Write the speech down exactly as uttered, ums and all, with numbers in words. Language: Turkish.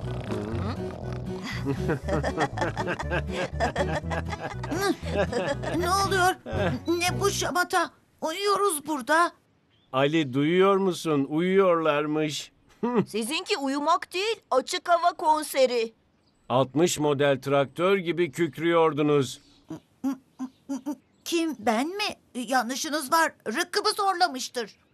Ne oluyor? Ne bu şamata? Uyuyoruz burada. Ali duyuyor musun? Uyuyorlarmış. Sizinki uyumak değil, açık hava konseri. altmış model traktör gibi kükrüyordunuz. Kim, ben mi? Yanlışınız var. Rıkkımı zorlamıştır.